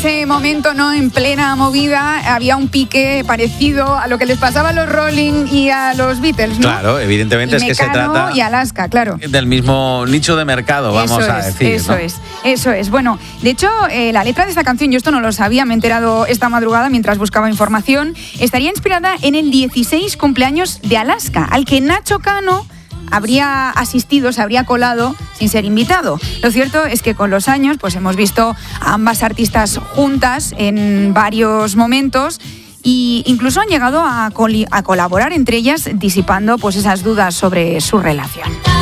ese momento, ¿no? En plena movida, había un pique parecido a lo que les pasaba a los Rolling y a los Beatles, ¿no? Claro, evidentemente, es que se trata y Alaska, claro, del mismo nicho de mercado, vamos a decir. Eso es. Bueno, de hecho, la letra de esta canción, yo esto no lo sabía, me he enterado esta madrugada mientras buscaba información, estaría inspirada en el 16 cumpleaños de Alaska, al que Nacho Cano habría asistido, se habría colado sin ser invitado. Lo cierto es que con los años pues hemos visto a ambas artistas juntas en varios momentos e incluso han llegado a colaborar entre ellas, disipando pues esas dudas sobre su relación.